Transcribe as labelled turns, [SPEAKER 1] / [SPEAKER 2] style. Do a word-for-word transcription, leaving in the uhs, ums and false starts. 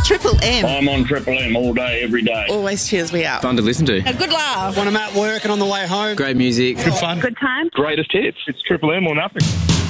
[SPEAKER 1] Triple M.
[SPEAKER 2] I'm on Triple M all day, every day.
[SPEAKER 1] Always cheers me up.
[SPEAKER 3] Fun to listen to.
[SPEAKER 1] A good laugh.
[SPEAKER 4] When I'm at work and on the way home.
[SPEAKER 3] Great music.
[SPEAKER 4] Good fun.
[SPEAKER 5] Good time.
[SPEAKER 2] Greatest hits. It's Triple M or nothing.